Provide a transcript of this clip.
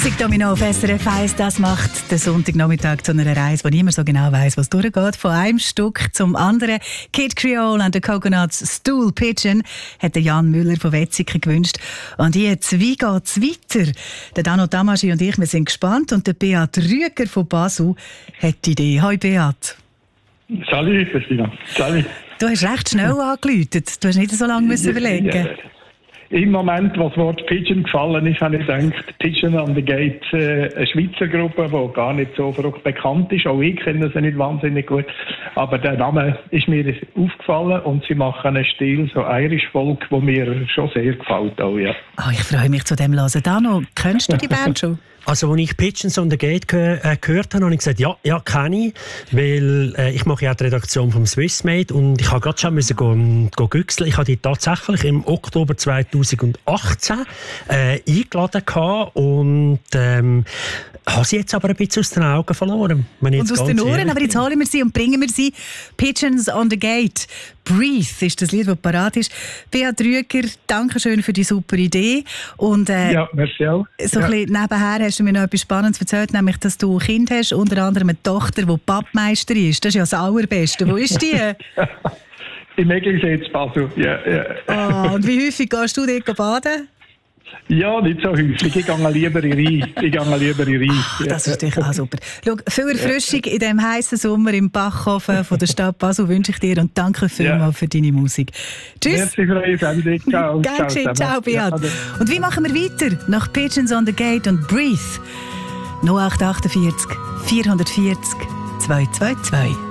Musikdomino auf SRF 1, das macht den Sonntagnachmittag zu einer Reise, wo niemand so genau weiss, was durchgeht. Von einem Stück zum anderen. Kid Creole and the Coconuts Stool Pigeon hat Jan Müller von Wetzikon gewünscht. Und jetzt, wie geht's weiter? Der Dano Tamaschi und ich, wir sind gespannt. Und der Beat Rüger von Basel hat die Idee. Hoi Beat. Salut, Christina. Salut. Du hast recht schnell angeläutet. Du hast nicht so lange müssen überlegen. Ja. Im Moment, was das Wort Pigeon gefallen ist, habe ich gedacht, Pigeon on the Gate, eine Schweizer Gruppe, die gar nicht so verrückt bekannt ist. Auch ich kenne sie nicht wahnsinnig gut. Aber der Name ist mir aufgefallen und sie machen einen Stil, so Irish Folk, der mir schon sehr gefällt. Auch, ja. Oh, ich freue mich zu dem hören. Dano, kennst du die Band schon? Also, als ich Pigeons on the Gate gehört habe, habe ich gesagt, ja, kenne ich, weil ich mache ja die Redaktion vom Swissmade und ich habe gerade schon müssen güchseln. Ich habe die tatsächlich im Oktober 2018 eingeladen gehabt und habe sie jetzt aber ein bisschen aus den Augen verloren. Und aus den Ohren, aber jetzt holen wir sie und bringen wir sie. Pigeons on the Gate. Breathe ist das Lied, das parat ist. Beat Rüger, danke schön für die super Idee. Und, ja, merci auch. So ein bisschen nebenher hast du mir noch etwas Spannendes erzählt, nämlich, dass du ein Kind hast, unter anderem eine Tochter, die Pappmeister ist. Das ist ja das Allerbeste. Wo ist die? Im Eglisee zu Basel, ja. Oh, und wie häufig gehst du dort baden? Ja, nicht so häufig. Ich gehe lieber in Rhein. Ach, das ist sicher auch super. Schau, viel Erfrischung in diesem heißen Sommer im Bachhofen von der Stadt Basel wünsche ich dir und danke vielmals für deine Musik. Tschüss. Merci für eure Sendung. Ciao. Ciao, Beat. Und wie machen wir weiter? Nach Pigeons on the Gate und Breathe. 0848 440 222.